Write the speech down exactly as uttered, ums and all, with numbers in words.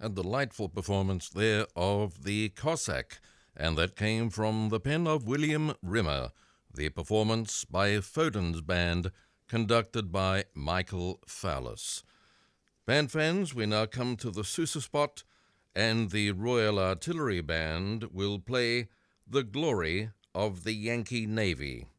A delightful performance there of the Cossack, and that came from the pen of William Rimmer, the performance by Foden's band, conducted by Michael Fowlis. Band fans, we now come to the Sousa spot, and the Royal Artillery Band will play The Glory of the Yankee Navy.